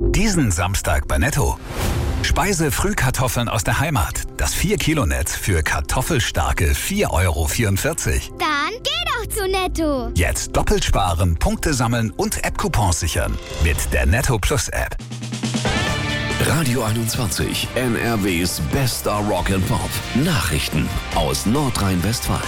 Diesen Samstag bei Netto. Speise-Frühkartoffeln aus der Heimat. Das 4-Kilo-Netz für kartoffelstarke 4,44 €. Dann geh doch zu Netto. Jetzt doppelt sparen, Punkte sammeln und App-Coupons sichern. Mit der Netto Plus App. Radio 21, NRWs bester Rock and Pop. Nachrichten aus Nordrhein-Westfalen.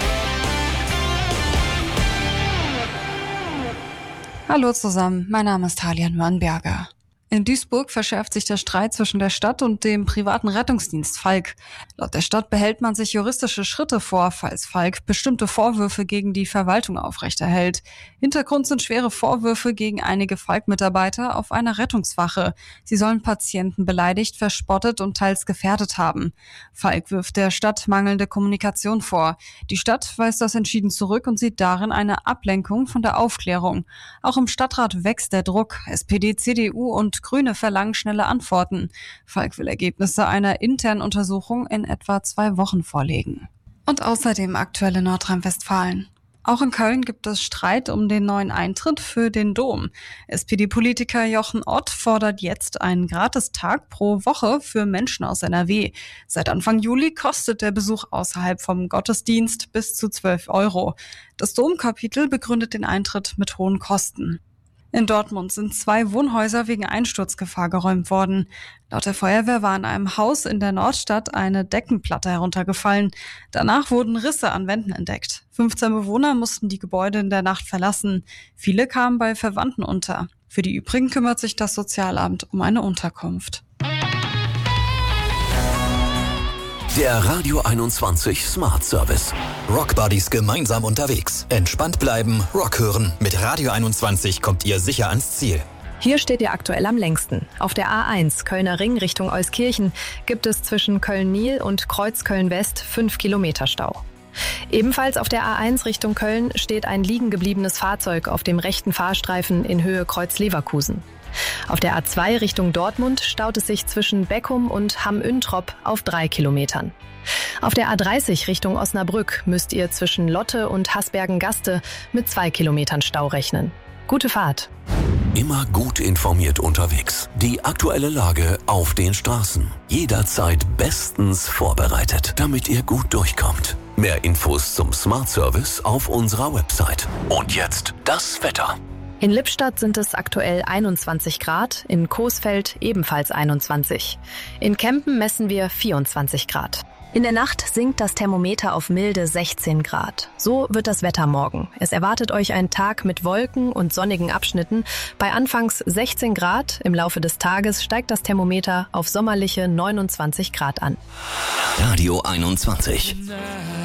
Hallo zusammen, mein Name ist Talia Nürnberger. In Duisburg verschärft sich der Streit zwischen der Stadt und dem privaten Rettungsdienst Falk. Laut der Stadt behält man sich juristische Schritte vor, falls Falk bestimmte Vorwürfe gegen die Verwaltung aufrechterhält. Hintergrund sind schwere Vorwürfe gegen einige Falk-Mitarbeiter auf einer Rettungswache. Sie sollen Patienten beleidigt, verspottet und teils gefährdet haben. Falk wirft der Stadt mangelnde Kommunikation vor. Die Stadt weist das entschieden zurück und sieht darin eine Ablenkung von der Aufklärung. Auch im Stadtrat wächst der Druck. SPD, CDU und Grüne verlangen schnelle Antworten. Falk will Ergebnisse einer internen Untersuchung in etwa 2 Wochen vorlegen. Und außerdem aktuelle Nordrhein-Westfalen. Auch in Köln gibt es Streit um den neuen Eintritt für den Dom. SPD-Politiker Jochen Ott fordert jetzt einen Gratistag pro Woche für Menschen aus NRW. Seit Anfang Juli kostet der Besuch außerhalb vom Gottesdienst bis zu 12 €. Das Domkapitel begründet den Eintritt mit hohen Kosten. In Dortmund sind 2 Wohnhäuser wegen Einsturzgefahr geräumt worden. Laut der Feuerwehr war in einem Haus in der Nordstadt eine Deckenplatte heruntergefallen. Danach wurden Risse an Wänden entdeckt. 15 Bewohner mussten die Gebäude in der Nacht verlassen. Viele kamen bei Verwandten unter. Für die übrigen kümmert sich das Sozialamt um eine Unterkunft. Der Radio 21 Smart Service. Rockbuddies gemeinsam unterwegs. Entspannt bleiben, Rock hören. Mit Radio 21 kommt ihr sicher ans Ziel. Hier steht ihr aktuell am längsten. Auf der A1 Kölner Ring Richtung Euskirchen gibt es zwischen Köln-Nil und Kreuzköln-West 5 Kilometer Stau. Ebenfalls auf der A1 Richtung Köln steht ein liegen gebliebenes Fahrzeug auf dem rechten Fahrstreifen in Höhe Kreuz-Leverkusen. Auf der A2 Richtung Dortmund staut es sich zwischen Beckum und Hamm-Üntrop auf 3 Kilometern. Auf der A30 Richtung Osnabrück müsst ihr zwischen Lotte und Hasbergen-Gaste mit 2 Kilometern Stau rechnen. Gute Fahrt. Immer gut informiert unterwegs. Die aktuelle Lage auf den Straßen. Jederzeit bestens vorbereitet, damit ihr gut durchkommt. Mehr Infos zum Smart Service auf unserer Website. Und jetzt das Wetter. In Lippstadt sind es aktuell 21 Grad, in Coesfeld ebenfalls 21. In Kempen messen wir 24 Grad. In der Nacht sinkt das Thermometer auf milde 16 Grad. So wird das Wetter morgen. Es erwartet euch ein Tag mit Wolken und sonnigen Abschnitten. Bei anfangs 16 Grad, im Laufe des Tages steigt das Thermometer auf sommerliche 29 Grad an. Radio 21.